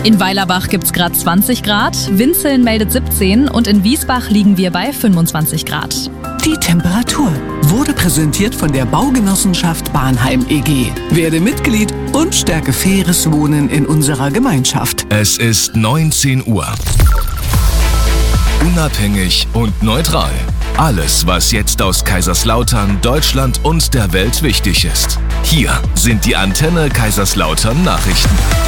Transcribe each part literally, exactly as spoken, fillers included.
In Weilerbach gibt's gerade zwanzig Grad, Winzeln meldet siebzehn und in Wiesbach liegen wir bei fünfundzwanzig Grad. Die Temperatur wurde präsentiert von der Baugenossenschaft Bahnheim E G. Werde Mitglied und stärke faires Wohnen in unserer Gemeinschaft. Es ist neunzehn Uhr. Unabhängig und neutral. Alles, was jetzt aus Kaiserslautern, Deutschland und der Welt wichtig ist. Hier sind die Antenne Kaiserslautern Nachrichten.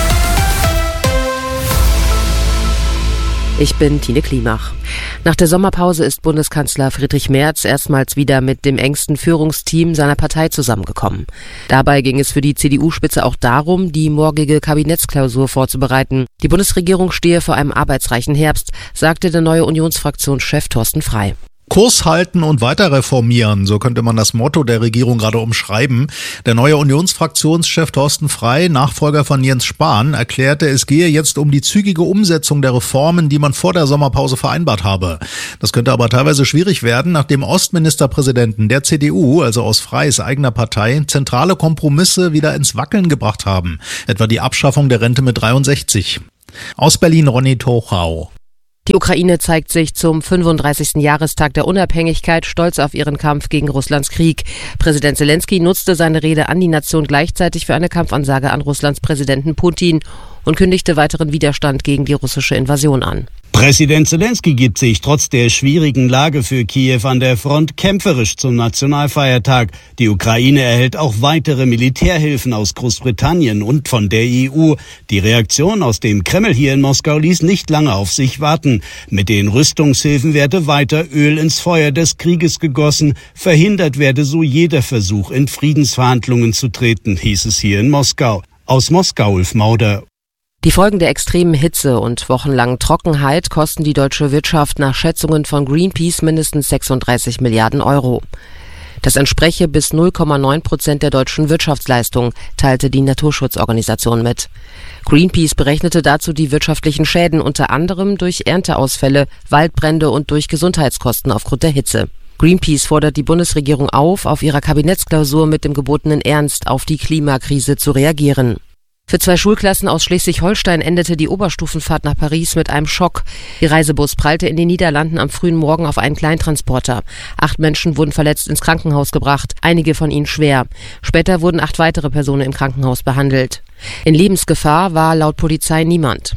Ich bin Tine Klimach. Nach der Sommerpause ist Bundeskanzler Friedrich Merz erstmals wieder mit dem engsten Führungsteam seiner Partei zusammengekommen. Dabei ging es für die C D U-Spitze auch darum, die morgige Kabinettsklausur vorzubereiten. Die Bundesregierung stehe vor einem arbeitsreichen Herbst, sagte der neue Unionsfraktionschef Thorsten Frey. Kurs halten und weiter reformieren, so könnte man das Motto der Regierung gerade umschreiben. Der neue Unionsfraktionschef Thorsten Frey, Nachfolger von Jens Spahn, erklärte, es gehe jetzt um die zügige Umsetzung der Reformen, die man vor der Sommerpause vereinbart habe. Das könnte aber teilweise schwierig werden, nachdem Ostministerpräsidenten der C D U, also aus Freys eigener Partei, zentrale Kompromisse wieder ins Wackeln gebracht haben. Etwa die Abschaffung der Rente mit dreiundsechzig. Aus Berlin Ronny Tochau. Die Ukraine zeigt sich zum fünfunddreißigsten Jahrestag der Unabhängigkeit stolz auf ihren Kampf gegen Russlands Krieg. Präsident Zelensky nutzte seine Rede an die Nation gleichzeitig für eine Kampfansage an Russlands Präsidenten Putin und kündigte weiteren Widerstand gegen die russische Invasion an. Präsident Zelensky gibt sich trotz der schwierigen Lage für Kiew an der Front kämpferisch zum Nationalfeiertag. Die Ukraine erhält auch weitere Militärhilfen aus Großbritannien und von der E U. Die Reaktion aus dem Kreml hier in Moskau ließ nicht lange auf sich warten. Mit den Rüstungshilfen werde weiter Öl ins Feuer des Krieges gegossen. Verhindert werde so jeder Versuch, in Friedensverhandlungen zu treten, hieß es hier in Moskau. Aus Moskau Ulf Mauder. Die Folgen der extremen Hitze und wochenlangen Trockenheit kosten die deutsche Wirtschaft nach Schätzungen von Greenpeace mindestens sechsunddreißig Milliarden Euro. Das entspreche bis null Komma neun Prozent der deutschen Wirtschaftsleistung, teilte die Naturschutzorganisation mit. Greenpeace berechnete dazu die wirtschaftlichen Schäden unter anderem durch Ernteausfälle, Waldbrände und durch Gesundheitskosten aufgrund der Hitze. Greenpeace fordert die Bundesregierung auf, auf ihrer Kabinettsklausur mit dem gebotenen Ernst auf die Klimakrise zu reagieren. Für zwei Schulklassen aus Schleswig-Holstein endete die Oberstufenfahrt nach Paris mit einem Schock. Die Reisebus prallte in den Niederlanden am frühen Morgen auf einen Kleintransporter. Acht Menschen wurden verletzt ins Krankenhaus gebracht, einige von ihnen schwer. Später wurden acht weitere Personen im Krankenhaus behandelt. In Lebensgefahr war laut Polizei niemand.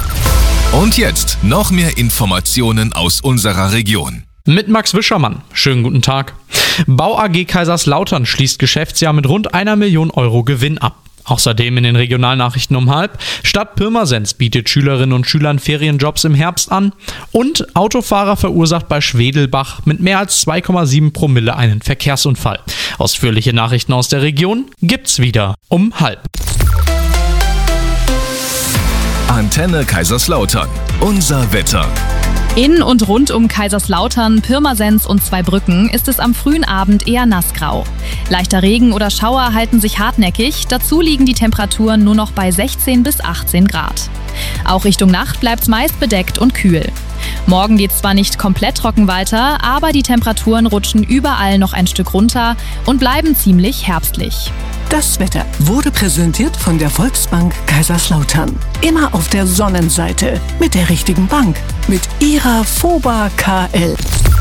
Und jetzt noch mehr Informationen aus unserer Region. Mit Max Wischermann. Schönen guten Tag. Bau A G Kaiserslautern schließt Geschäftsjahr mit rund einer Million Euro Gewinn ab. Außerdem in den Regionalnachrichten um halb, Stadt Pirmasens bietet Schülerinnen und Schülern Ferienjobs im Herbst an und Autofahrer verursacht bei Schwedelbach mit mehr als zwei Komma sieben Promille einen Verkehrsunfall. Ausführliche Nachrichten aus der Region gibt's wieder um halb. Antenne Kaiserslautern. Unser Wetter. In und rund um Kaiserslautern, Pirmasens und Zweibrücken ist es am frühen Abend eher nassgrau. Leichter Regen oder Schauer halten sich hartnäckig, dazu liegen die Temperaturen nur noch bei sechzehn bis achtzehn Grad. Auch Richtung Nacht bleibt es meist bedeckt und kühl. Morgen geht es zwar nicht komplett trocken weiter, aber die Temperaturen rutschen überall noch ein Stück runter und bleiben ziemlich herbstlich. Das Wetter wurde präsentiert von der Volksbank Kaiserslautern. Immer auf der Sonnenseite mit der richtigen Bank. Mit ihrer FOBA K L.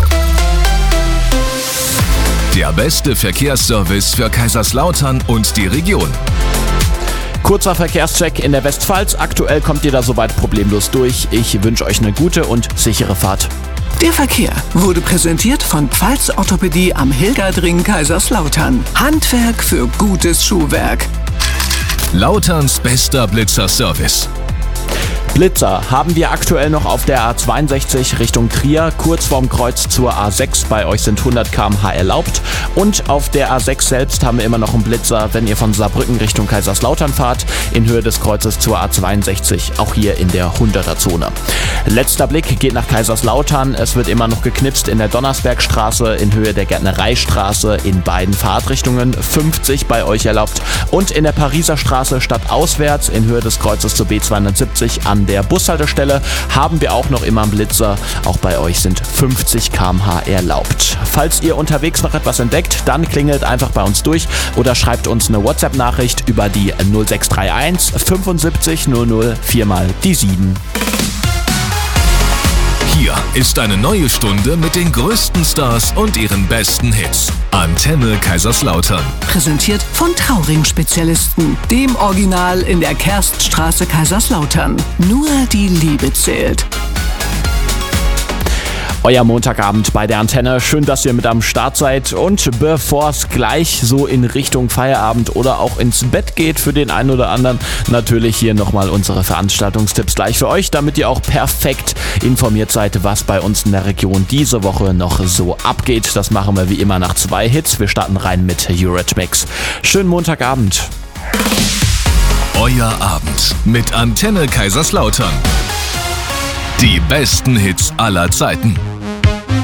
Der beste Verkehrsservice für Kaiserslautern und die Region. Kurzer Verkehrscheck in der Westpfalz. Aktuell kommt ihr da soweit problemlos durch. Ich wünsche euch eine gute und sichere Fahrt. Der Verkehr wurde präsentiert von Pfalz Orthopädie am Hilgerdring Kaiserslautern. Handwerk für gutes Schuhwerk. Lauterns bester Blitzer-Service. Blitzer haben wir aktuell noch auf der A zweiundsechzig Richtung Trier, kurz vorm Kreuz zur A sechs. Bei euch sind hundert Kilometer pro Stunde erlaubt. Und auf der A sechs selbst haben wir immer noch einen Blitzer, wenn ihr von Saarbrücken Richtung Kaiserslautern fahrt, in Höhe des Kreuzes zur A zweiundsechzig, auch hier in der hunderter-Zone. Letzter Blick geht nach Kaiserslautern. Es wird immer noch geknipst in der Donnersbergstraße, in Höhe der Gärtnereistraße, in beiden Fahrtrichtungen, fünfzig bei euch erlaubt. Und in der Pariser Straße stadtauswärts, in Höhe des Kreuzes zur B zweihundertsiebzig an an der Bushaltestelle haben wir auch noch immer einen Blitzer. Auch bei euch sind fünfzig Kilometer pro Stunde erlaubt. Falls ihr unterwegs noch etwas entdeckt, dann klingelt einfach bei uns durch oder schreibt uns eine WhatsApp-Nachricht über die null sechs drei eins fünfundsiebzig null null vier mal die sieben. Hier ist eine neue Stunde mit den größten Stars und ihren besten Hits. Antenne Kaiserslautern. Präsentiert von Trauring-Spezialisten, dem Original in der Kerststraße Kaiserslautern. Nur die Liebe zählt. Euer Montagabend bei der Antenne. Schön, dass ihr mit am Start seid. Und bevor es gleich so in Richtung Feierabend oder auch ins Bett geht für den einen oder anderen, natürlich hier nochmal unsere Veranstaltungstipps gleich für euch, damit ihr auch perfekt informiert seid, was bei uns in der Region diese Woche noch so abgeht. Das machen wir wie immer nach zwei Hits. Wir starten rein mit Eurythmics. Schönen Montagabend. Euer Abend mit Antenne Kaiserslautern. Die besten Hits aller Zeiten.